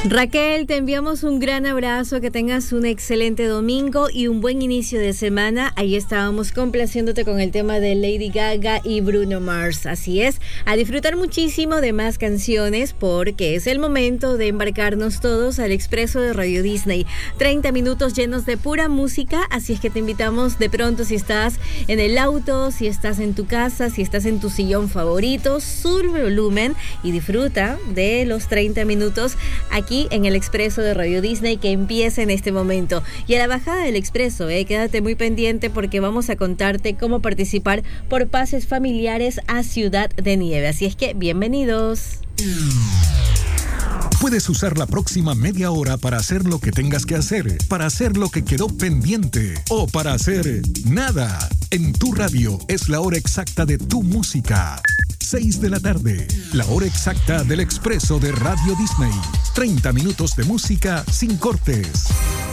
Raquel, te enviamos un gran abrazo, que tengas un excelente domingo y un buen inicio de semana. Ahí estábamos complaciéndote con el tema de Lady Gaga y Bruno Mars. Así es, a disfrutar muchísimo de más canciones, porque es el momento de embarcarnos todos al expreso de Radio Disney. 30 minutos llenos de pura música, así es que te invitamos de pronto, si estás en el auto, si estás en tu casa, si estás en tu sillón favorito, sube el volumen y disfruta de los 30 minutos aquí en el expreso de Radio Disney, que empieza en este momento. Y a la bajada del expreso, quédate muy pendiente, porque vamos a contarte cómo participar por pases familiares a Ciudad de Nieve. Así es que bienvenidos. Puedes usar la próxima media hora para hacer lo que tengas que hacer, para hacer lo que quedó pendiente o para hacer nada. En tu radio es la hora exacta de tu música. 6 de la tarde, la hora exacta del expreso de Radio Disney. 30 minutos de música sin cortes.